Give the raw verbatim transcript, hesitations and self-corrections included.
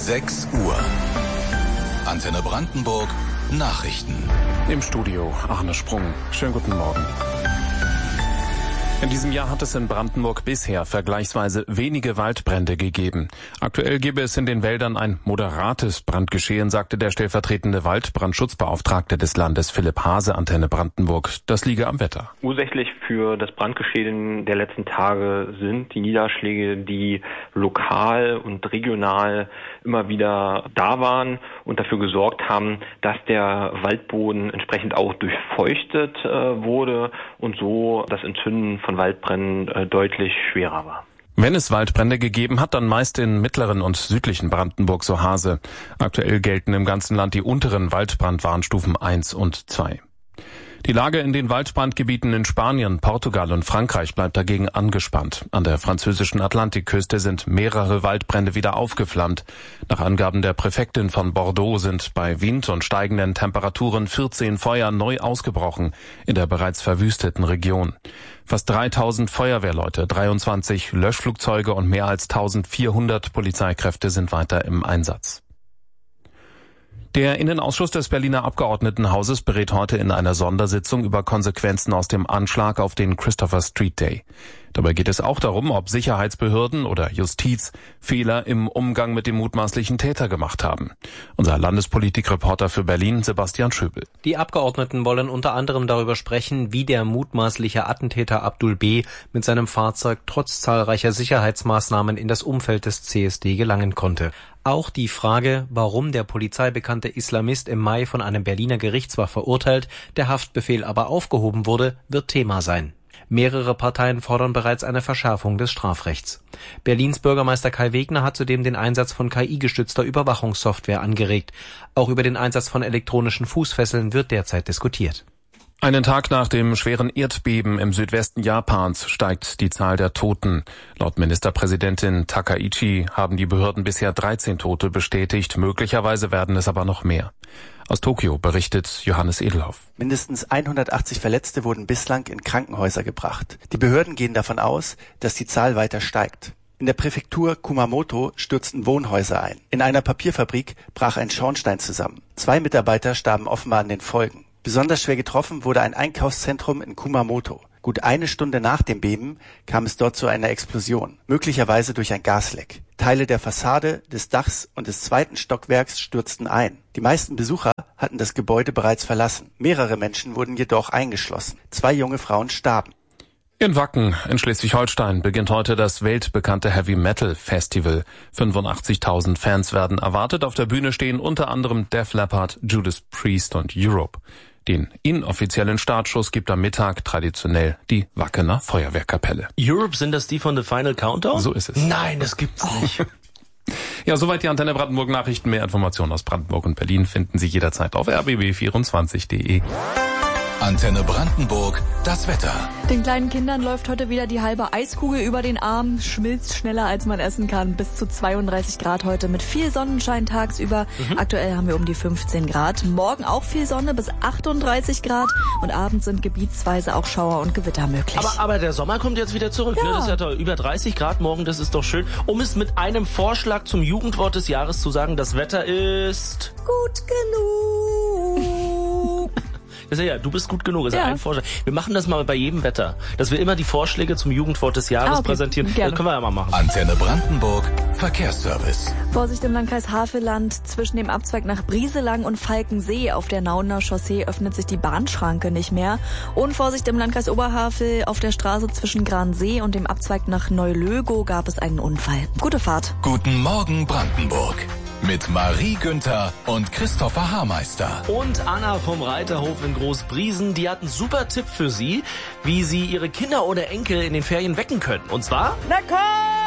sechs Uhr. Antenne Brandenburg Nachrichten. Im Studio Arne Sprung. Schönen guten Morgen. In diesem Jahr hat es in Brandenburg bisher vergleichsweise wenige Waldbrände gegeben. Aktuell gebe es in den Wäldern ein moderates Brandgeschehen, sagte der stellvertretende Waldbrandschutzbeauftragte des Landes Philipp Hase, Antenne Brandenburg. Das liege am Wetter. Ursächlich für das Brandgeschehen der letzten Tage sind die Niederschläge, die lokal und regional immer wieder da waren und dafür gesorgt haben, dass der Waldboden entsprechend auch durchfeuchtet äh, wurde und so das Entzünden von Waldbränden äh, deutlich schwerer war. Wenn es Waldbrände gegeben hat, dann meist in mittleren und südlichen Brandenburg, so Hase. Aktuell gelten im ganzen Land die unteren Waldbrandwarnstufen eins und zwei. Die Lage in den Waldbrandgebieten in Spanien, Portugal und Frankreich bleibt dagegen angespannt. An der französischen Atlantikküste sind mehrere Waldbrände wieder aufgeflammt. Nach Angaben der Präfektin von Bordeaux sind bei Wind und steigenden Temperaturen vierzehn Feuer neu ausgebrochen in der bereits verwüsteten Region. Fast dreitausend Feuerwehrleute, dreiundzwanzig Löschflugzeuge und mehr als eintausendvierhundert Polizeikräfte sind weiter im Einsatz. Der Innenausschuss des Berliner Abgeordnetenhauses berät heute in einer Sondersitzung über Konsequenzen aus dem Anschlag auf den Christopher Street Day. Dabei geht es auch darum, ob Sicherheitsbehörden oder Justiz Fehler im Umgang mit dem mutmaßlichen Täter gemacht haben. Unser Landespolitikreporter für Berlin, Sebastian Schöbel. Die Abgeordneten wollen unter anderem darüber sprechen, wie der mutmaßliche Attentäter Abdul B. mit seinem Fahrzeug trotz zahlreicher Sicherheitsmaßnahmen in das Umfeld des C S D gelangen konnte. Auch die Frage, warum der polizeibekannte Islamist im Mai von einem Berliner Gericht zwar verurteilt, der Haftbefehl aber aufgehoben wurde, wird Thema sein. Mehrere Parteien fordern bereits eine Verschärfung des Strafrechts. Berlins Bürgermeister Kai Wegner hat zudem den Einsatz von K I-gestützter Überwachungssoftware angeregt. Auch über den Einsatz von elektronischen Fußfesseln wird derzeit diskutiert. Einen Tag nach dem schweren Erdbeben im Südwesten Japans steigt die Zahl der Toten. Laut Ministerpräsidentin Takaichi haben die Behörden bisher dreizehn Tote bestätigt. Möglicherweise werden es aber noch mehr. Aus Tokio berichtet Johannes Edelhoff. Mindestens hundertachtzig Verletzte wurden bislang in Krankenhäuser gebracht. Die Behörden gehen davon aus, dass die Zahl weiter steigt. In der Präfektur Kumamoto stürzten Wohnhäuser ein. In einer Papierfabrik brach ein Schornstein zusammen. Zwei Mitarbeiter starben offenbar an den Folgen. Besonders schwer getroffen wurde ein Einkaufszentrum in Kumamoto. Gut eine Stunde nach dem Beben kam es dort zu einer Explosion, möglicherweise durch ein Gasleck. Teile der Fassade, des Dachs und des zweiten Stockwerks stürzten ein. Die meisten Besucher hatten das Gebäude bereits verlassen. Mehrere Menschen wurden jedoch eingeschlossen. Zwei junge Frauen starben. In Wacken in Schleswig-Holstein beginnt heute das weltbekannte Heavy Metal Festival. fünfundachtzigtausend Fans werden erwartet. Auf der Bühne stehen unter anderem Def Leppard, Judas Priest und Europe. Den inoffiziellen Startschuss gibt am Mittag traditionell die Wackener Feuerwehrkapelle. Europe, sind das die von The Final Countdown? So ist es. Nein, das gibt's nicht. Ja, soweit die Antenne Brandenburg Nachrichten. Mehr Informationen aus Brandenburg und Berlin finden Sie jederzeit auf r b b vierundzwanzig punkt d e. Antenne Brandenburg, das Wetter. Den kleinen Kindern läuft heute wieder die halbe Eiskugel über den Arm, schmilzt schneller als man essen kann. Bis zu zweiunddreißig Grad heute mit viel Sonnenschein tagsüber. Mhm. Aktuell haben wir um die fünfzehn Grad. Morgen auch viel Sonne bis achtunddreißig Grad und abends sind gebietsweise auch Schauer und Gewitter möglich. Aber, aber der Sommer kommt jetzt wieder zurück. Ja. Ne? Das ist ja toll. Über dreißig Grad morgen, das ist doch schön. Um es mit einem Vorschlag zum Jugendwort des Jahres zu sagen, das Wetter ist gut genug. Das ist ja, du bist gut genug, ist ja. ja ein Vorschlag. Wir machen das mal bei jedem Wetter, dass wir immer die Vorschläge zum Jugendwort des Jahres ah, okay. präsentieren. Gerne. Das können wir ja mal machen. Antenne Brandenburg, Verkehrsservice. Vorsicht im Landkreis Havelland. Zwischen dem Abzweig nach Brieselang und Falkensee auf der Nauener Chaussee öffnet sich die Bahnschranke nicht mehr. Und Vorsicht im Landkreis Oberhavel. Auf der Straße zwischen Gransee und dem Abzweig nach Neulögow gab es einen Unfall. Gute Fahrt. Guten Morgen Brandenburg. Mit Marie Günther und Christopher Haarmeister. Und Anna vom Reiterhof in Großbriesen, die hat einen super Tipp für Sie, wie Sie Ihre Kinder oder Enkel in den Ferien wecken können. Und zwar... Na komm!